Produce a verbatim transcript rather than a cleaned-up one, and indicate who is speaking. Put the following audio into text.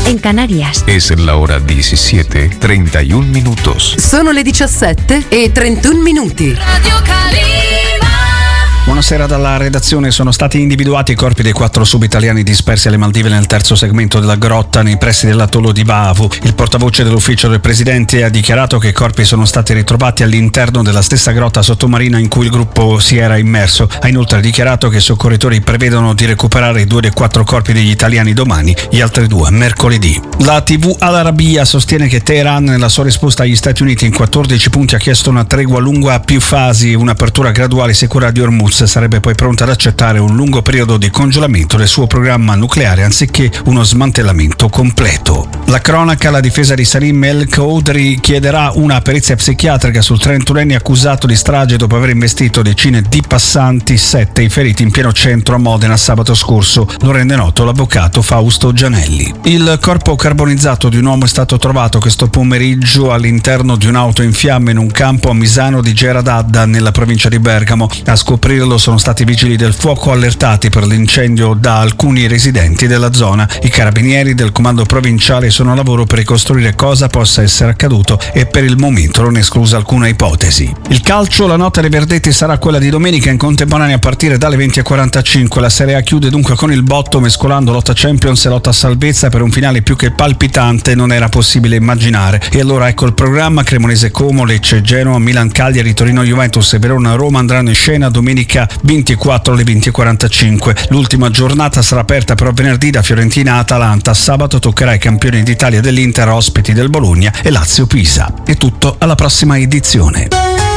Speaker 1: en Canarias.
Speaker 2: Es la hora diecisiete, treinta y un minutos.
Speaker 3: Sono le diciassette e trentuno minuti.
Speaker 4: Radio Calima.
Speaker 5: Buonasera dalla redazione. Sono stati individuati i corpi dei quattro subitaliani dispersi alle Maldive nel terzo segmento della grotta nei pressi dell'atollo di Vavu. Il portavoce dell'ufficio del presidente ha dichiarato che i corpi sono stati ritrovati all'interno della stessa grotta sottomarina in cui il gruppo si era immerso. Ha inoltre dichiarato che i soccorritori prevedono di recuperare i due dei quattro corpi degli italiani domani, gli altri due mercoledì. La tivù Al Arabiya sostiene che Teheran, nella sua risposta agli Stati Uniti in quattordici punti, ha chiesto una tregua lunga a più fasi e un'apertura graduale e sicura di Hormuz. Sarebbe poi pronta ad accettare un lungo periodo di congelamento del suo programma nucleare anziché uno smantellamento completo. La cronaca: la difesa di Salim El Khoury chiederà una perizia psichiatrica sul trentunenne accusato di strage dopo aver investito decine di passanti, sette i feriti in pieno centro a Modena sabato scorso. Lo rende noto l'avvocato Fausto Gianelli. Il corpo carbonizzato di un uomo è stato trovato questo pomeriggio all'interno di un'auto in fiamme in un campo a Misano di Geradadda, nella provincia di Bergamo. A scoprirlo sono stati i vigili del fuoco allertati per l'incendio da alcuni residenti della zona. I carabinieri del comando provinciale sono a lavoro per ricostruire cosa possa essere accaduto e per il momento non è esclusa alcuna ipotesi. Il calcio: la notte dei verdetti sarà quella di domenica in contemporanea a partire dalle venti e quarantacinque. La Serie A chiude dunque con il botto, mescolando lotta Champions e lotta a salvezza per un finale più che palpitante non era possibile immaginare. E allora ecco il programma: Cremonese Como, Lecce Genoa, Milan Cagliari, Torino Juventus e Verona Roma andranno in scena domenica ventiquattro alle venti e quarantacinque. L'ultima giornata sarà aperta però venerdì da Fiorentina Atalanta. Sabato toccherà ai campioni d'Italia dell'Inter, ospiti del Bologna, e Lazio Pisa. È tutto, alla prossima edizione.